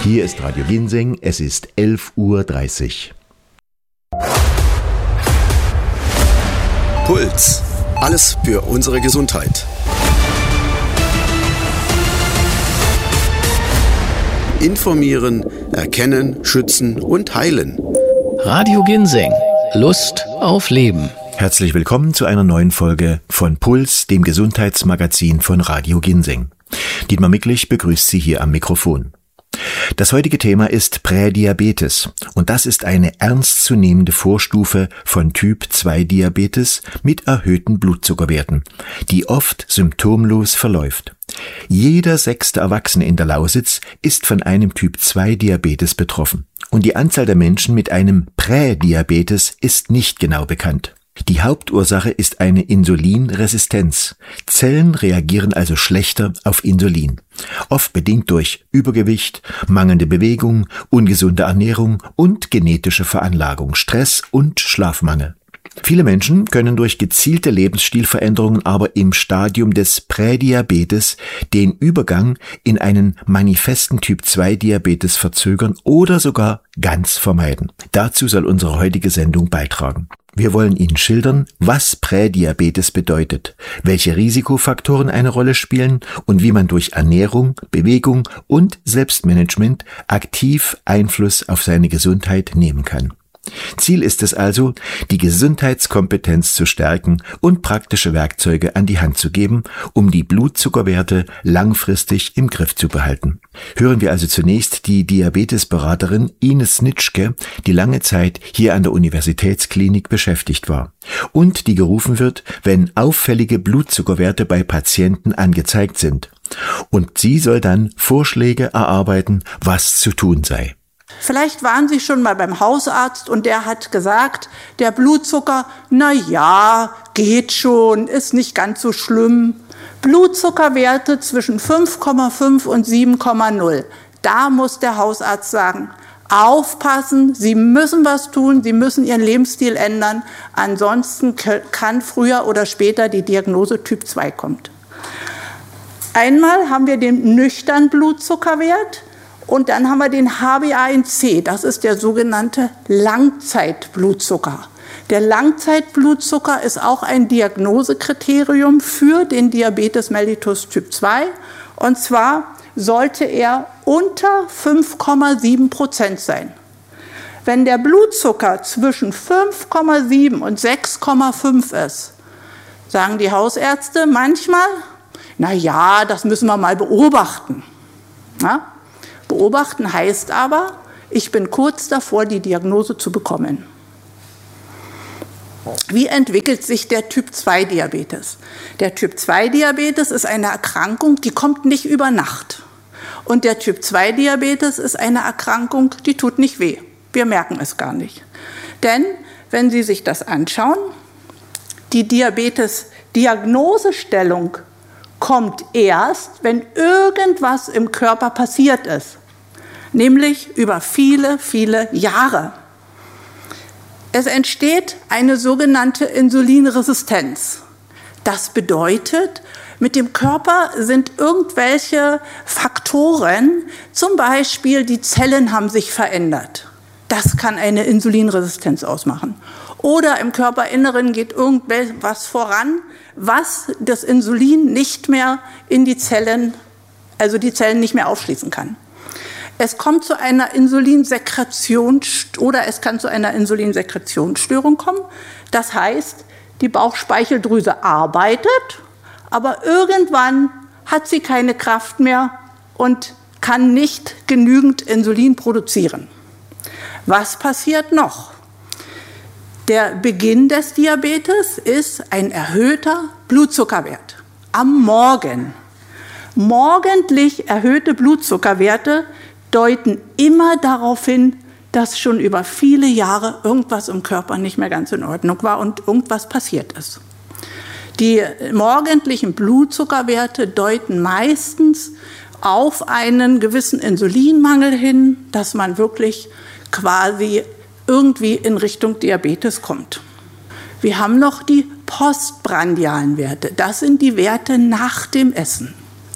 Hier ist Radio Ginseng, es ist 11:30 Uhr. Puls. Alles für unsere Gesundheit. Informieren, erkennen, schützen und heilen. Radio Ginseng. Lust auf Leben. Herzlich willkommen zu einer neuen Folge von Puls, dem Gesundheitsmagazin von Radio Ginseng. Dietmar Micklich begrüßt Sie hier am Mikrofon. Das heutige Thema ist Prädiabetes und das ist eine ernstzunehmende Vorstufe von Typ-2-Diabetes mit erhöhten Blutzuckerwerten, die oft symptomlos verläuft. Jeder 6. Erwachsene in der Lausitz ist von einem Typ-2-Diabetes betroffen und die Anzahl der Menschen mit einem Prädiabetes ist nicht genau bekannt. Die Hauptursache ist eine Insulinresistenz. Zellen reagieren also schlechter auf Insulin, oft bedingt durch Übergewicht, mangelnde Bewegung, ungesunde Ernährung und genetische Veranlagung, Stress und Schlafmangel. Viele Menschen können durch gezielte Lebensstilveränderungen aber im Stadium des Prädiabetes den Übergang in einen manifesten Typ-2-Diabetes verzögern oder sogar ganz vermeiden. Dazu soll unsere heutige Sendung beitragen. Wir wollen Ihnen schildern, was Prädiabetes bedeutet, welche Risikofaktoren eine Rolle spielen und wie man durch Ernährung, Bewegung und Selbstmanagement aktiv Einfluss auf seine Gesundheit nehmen kann. Ziel ist es also, die Gesundheitskompetenz zu stärken und praktische Werkzeuge an die Hand zu geben, um die Blutzuckerwerte langfristig im Griff zu behalten. Hören wir also zunächst die Diabetesberaterin Ines Nitschke, die lange Zeit hier an der Universitätsklinik beschäftigt war und die gerufen wird, wenn auffällige Blutzuckerwerte bei Patienten angezeigt sind. Und sie soll dann Vorschläge erarbeiten, was zu tun sei. Vielleicht waren Sie schon mal beim Hausarzt und der hat gesagt, der Blutzucker, na ja, geht schon, ist nicht ganz so schlimm. Blutzuckerwerte zwischen 5,5 und 7,0. Da muss der Hausarzt sagen, aufpassen, Sie müssen was tun, Sie müssen Ihren Lebensstil ändern, ansonsten kann früher oder später die Diagnose Typ 2 kommen. Einmal haben wir den nüchternen Blutzuckerwert. Und dann haben wir den HbA1c, das ist der sogenannte Langzeitblutzucker. Der Langzeitblutzucker ist auch ein Diagnosekriterium für den Diabetes mellitus Typ 2. Und zwar sollte er unter 5,7% sein. Wenn der Blutzucker zwischen 5,7 und 6,5 ist, sagen die Hausärzte manchmal, na ja, das müssen wir mal beobachten. Na? Beobachten heißt aber, ich bin kurz davor, die Diagnose zu bekommen. Wie entwickelt sich der Typ-2-Diabetes? Der Typ-2-Diabetes ist eine Erkrankung, die kommt nicht über Nacht. Und der Typ-2-Diabetes ist eine Erkrankung, die tut nicht weh. Wir merken es gar nicht. Denn wenn Sie sich das anschauen, die Diabetes-Diagnosestellung kommt erst, wenn irgendwas im Körper passiert ist, nämlich über viele, viele Jahre. Es entsteht eine sogenannte Insulinresistenz. Das bedeutet, mit dem Körper sind irgendwelche Faktoren, zum Beispiel die Zellen haben sich verändert. Das kann eine Insulinresistenz ausmachen. Oder im Körperinneren geht irgendwas voran, was das Insulin nicht mehr in die Zellen, also die Zellen nicht mehr aufschließen kann. Es kommt zu einer Insulinsekretion oder es kann zu einer Insulinsekretionsstörung kommen. Das heißt, die Bauchspeicheldrüse arbeitet, aber irgendwann hat sie keine Kraft mehr und kann nicht genügend Insulin produzieren. Was passiert noch? Der Beginn des Diabetes ist ein erhöhter Blutzuckerwert am Morgen. Morgendlich erhöhte Blutzuckerwerte deuten immer darauf hin, dass schon über viele Jahre irgendwas im Körper nicht mehr ganz in Ordnung war und irgendwas passiert ist. Die morgendlichen Blutzuckerwerte deuten meistens auf einen gewissen Insulinmangel hin, dass man wirklich quasi irgendwie in Richtung Diabetes kommt. Wir haben noch die postprandialen Werte. Das sind die Werte nach dem Essen.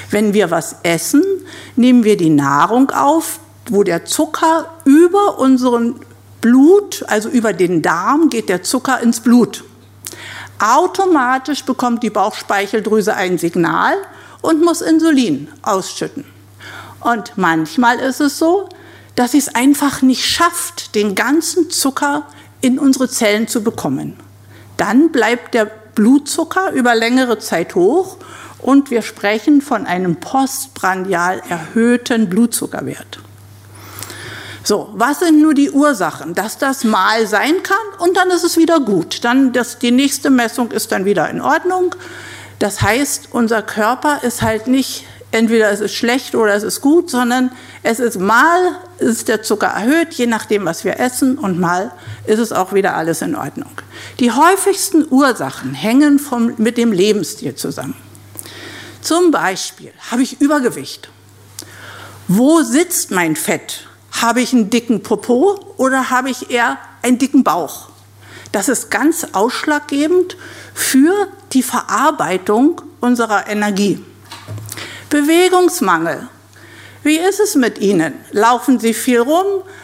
Wenn wir was essen, nehmen wir die Nahrung auf, wo der Zucker über unseren Blut, also über den Darm, geht der Zucker ins Blut. Automatisch bekommt die Bauchspeicheldrüse ein Signal und muss Insulin ausschütten. Und manchmal ist es so, dass sie es einfach nicht schafft, den ganzen Zucker in unsere Zellen zu bekommen. Dann bleibt der Blutzucker über längere Zeit hoch und wir sprechen von einem postprandial erhöhten Blutzuckerwert. So, was sind nun die Ursachen? Dass das mal sein kann und dann ist es wieder gut. Die nächste Messung ist dann wieder in Ordnung. Das heißt, unser Körper ist halt nicht, entweder es ist schlecht oder es ist gut, sondern es ist der Zucker erhöht, je nachdem, was wir essen, und mal ist es auch wieder alles in Ordnung. Die häufigsten Ursachen hängen mit dem Lebensstil zusammen. Zum Beispiel habe ich Übergewicht. Wo sitzt mein Fett? Habe ich einen dicken Popo oder habe ich eher einen dicken Bauch? Das ist ganz ausschlaggebend für die Verarbeitung unserer Energie. Bewegungsmangel. Wie ist es mit Ihnen? Laufen Sie viel rum?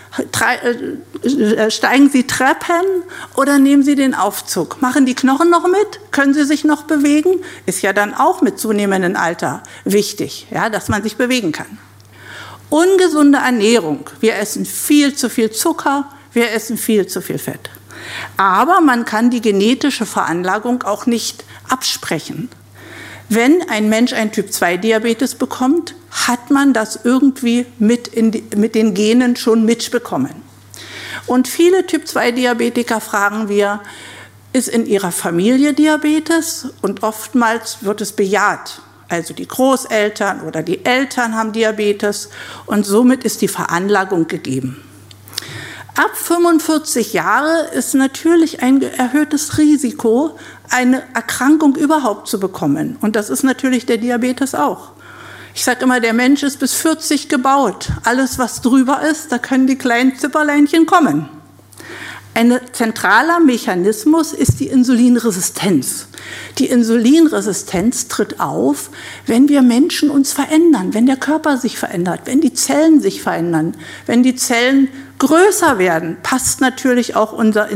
Steigen Sie Treppen oder nehmen Sie den Aufzug? Machen die Knochen noch mit? Können Sie sich noch bewegen? Ist ja dann auch mit zunehmendem Alter wichtig, ja, dass man sich bewegen kann. Ungesunde Ernährung. Wir essen viel zu viel Zucker, wir essen viel zu viel Fett. Aber man kann die genetische Veranlagung auch nicht absprechen. Wenn ein Mensch einen Typ-2-Diabetes bekommt, hat man das irgendwie mit den Genen schon mitbekommen. Und viele Typ-2-Diabetiker fragen wir, ist in ihrer Familie Diabetes? Und oftmals wird es bejaht. Also die Großeltern oder die Eltern haben Diabetes und somit ist die Veranlagung gegeben. Ab 45 Jahre ist natürlich ein erhöhtes Risiko, eine Erkrankung überhaupt zu bekommen. Und das ist natürlich der Diabetes auch. Ich sage immer, der Mensch ist bis 40 gebaut. Alles, was drüber ist, da können die kleinen Zipperleinchen kommen. Ein zentraler Mechanismus ist die Insulinresistenz. Die Insulinresistenz tritt auf, wenn wir Menschen uns verändern, wenn der Körper sich verändert, wenn die Zellen sich verändern, wenn die Zellen größer werden, passt natürlich auch unser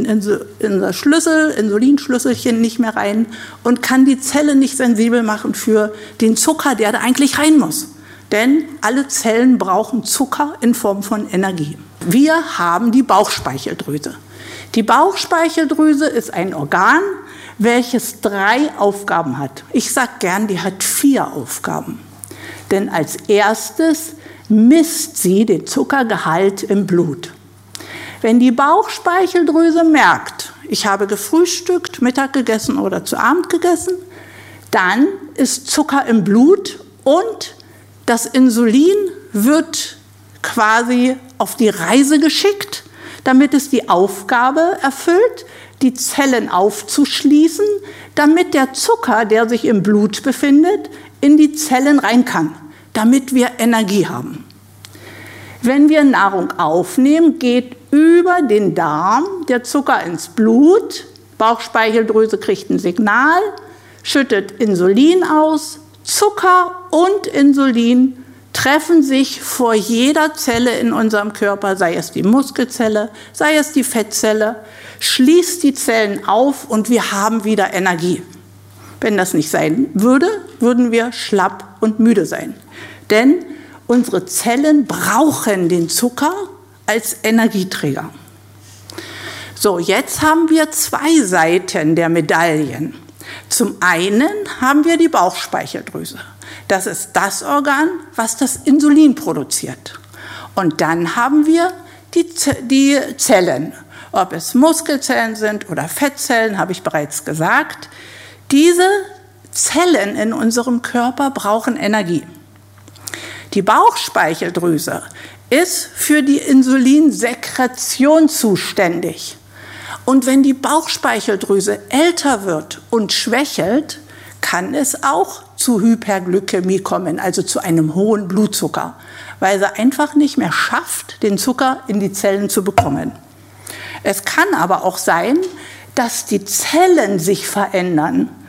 Insulinschlüsselchen nicht mehr rein und kann die Zelle nicht sensibel machen für den Zucker, der da eigentlich rein muss. Denn alle Zellen brauchen Zucker in Form von Energie. Wir haben die Bauchspeicheldrüse. Die Bauchspeicheldrüse ist ein Organ, welches 3 Aufgaben hat. Ich sage gern, die hat 4 Aufgaben. Denn als erstes misst sie den Zuckergehalt im Blut. Wenn die Bauchspeicheldrüse merkt, ich habe gefrühstückt, Mittag gegessen oder zu Abend gegessen, dann ist Zucker im Blut und das Insulin wird quasi auf die Reise geschickt, damit es die Aufgabe erfüllt, die Zellen aufzuschließen, damit der Zucker, der sich im Blut befindet, in die Zellen rein kann, damit wir Energie haben. Wenn wir Nahrung aufnehmen, geht über den Darm der Zucker ins Blut, Bauchspeicheldrüse kriegt ein Signal, schüttet Insulin aus, Zucker und Insulin treffen sich vor jeder Zelle in unserem Körper, sei es die Muskelzelle, sei es die Fettzelle, schließt die Zellen auf und wir haben wieder Energie. Wenn das nicht sein würde, würden wir schlapp und müde sein. Denn unsere Zellen brauchen den Zucker als Energieträger. So, jetzt haben wir 2 Seiten der Medaillen. Zum einen haben wir die Bauchspeicheldrüse. Das ist das Organ, was das Insulin produziert. Und dann haben wir die Zellen. Ob es Muskelzellen sind oder Fettzellen, habe ich bereits gesagt. Diese Zellen in unserem Körper brauchen Energie. Die Bauchspeicheldrüse ist für die Insulinsekretion zuständig. Und wenn die Bauchspeicheldrüse älter wird und schwächelt, kann es auch zu Hyperglykämie kommen, also zu einem hohen Blutzucker, weil sie einfach nicht mehr schafft, den Zucker in die Zellen zu bekommen. Es kann aber auch sein, dass die Zellen sich verändern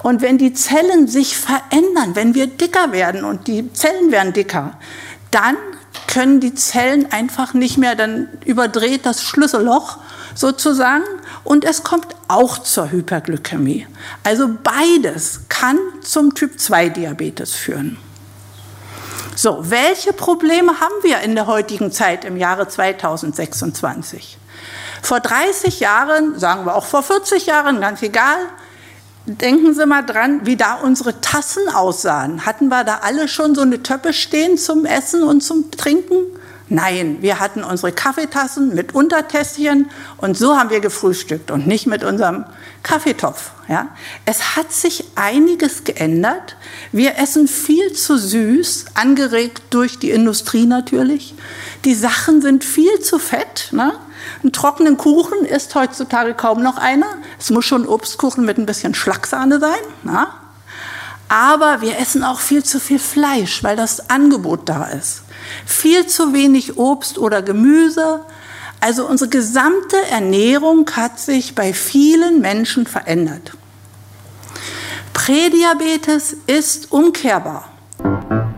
Und wenn die Zellen sich verändern, wenn wir dicker werden und die Zellen werden dicker, dann können die Zellen einfach nicht mehr, dann überdreht das Schlüsselloch sozusagen und es kommt auch zur Hyperglykämie. Also beides kann zum Typ-2-Diabetes führen. So, welche Probleme haben wir in der heutigen Zeit im Jahre 2026? Vor 30 Jahren, sagen wir auch vor 40 Jahren, ganz egal, denken Sie mal dran, wie da unsere Tassen aussahen. Hatten wir da alle schon so eine Töpfe stehen zum Essen und zum Trinken? Nein, wir hatten unsere Kaffeetassen mit Untertässchen und so haben wir gefrühstückt und nicht mit unserem Kaffeetopf. Ja? Es hat sich einiges geändert. Wir essen viel zu süß, angeregt durch die Industrie natürlich. Die Sachen sind viel zu fett. Ne? Einen trockenen Kuchen isst heutzutage kaum noch einer. Es muss schon Obstkuchen mit ein bisschen Schlagsahne sein. Ne? Aber wir essen auch viel zu viel Fleisch, weil das Angebot da ist. Viel zu wenig Obst oder Gemüse. Also unsere gesamte Ernährung hat sich bei vielen Menschen verändert. Prädiabetes ist umkehrbar.